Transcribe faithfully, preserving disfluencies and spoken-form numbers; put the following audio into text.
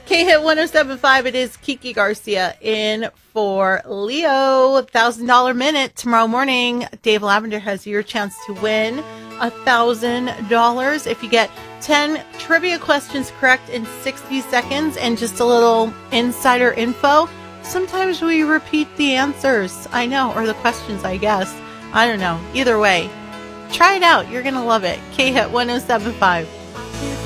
K-Hit one oh seven point five, it is Kiki Garcia in for Leo. one thousand dollars minute tomorrow morning. Dave Lavender has your chance to win one thousand dollars if you get ten trivia questions correct in sixty seconds. And just a little insider info, sometimes we repeat the answers. I know, or the questions, I guess. I don't know. Either way, try it out. You're going to love it. K-Hit one oh seven point five.